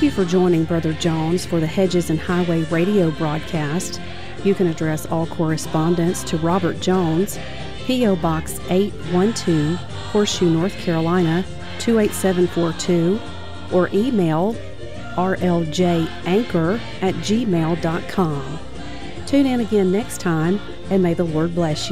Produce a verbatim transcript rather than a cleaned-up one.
you for joining Brother Jones for the Hedges and Highway radio broadcast. You can address all correspondence to Robert Jones, P O. Box eight one two, Horseshoe, North Carolina, two eight seven four two, or email r l j anchor at gmail dot com. Tune in again next time, and may the Lord bless you.